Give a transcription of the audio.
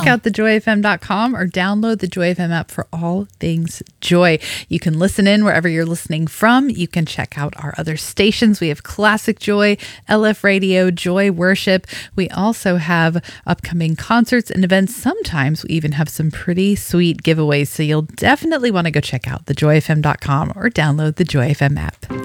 out thejoyfm.com or download the Joy FM app for all things joy. You can listen in wherever you're listening from. You can check out our other stations. We have Classic Joy, LF Radio, Joy Worship. We also have upcoming concerts and events. Sometimes we even have some pretty sweet giveaways. So you'll definitely want to go check out thejoyfm.com or download the Joy FM app.